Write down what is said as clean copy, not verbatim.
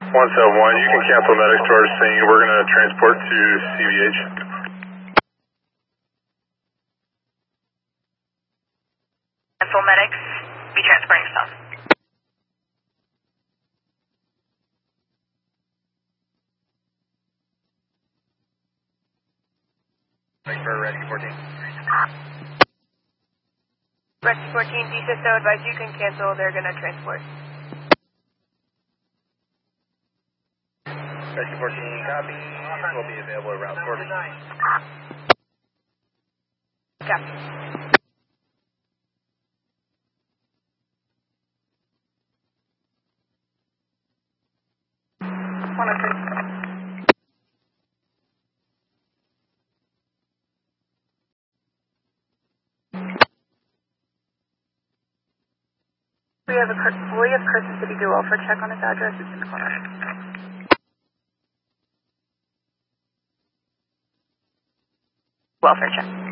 171, you can cancel medics to our scene. We're going to transport to CVH. Cancel medics, be transporting yourself. Rescue 14. Rescue 14, DSISO advise you can cancel, they're going to transport. Rescue 14, copy. Will be available around 40. Copy. We have Carson City do welfare check on his address. It's in the corner. Welfare check.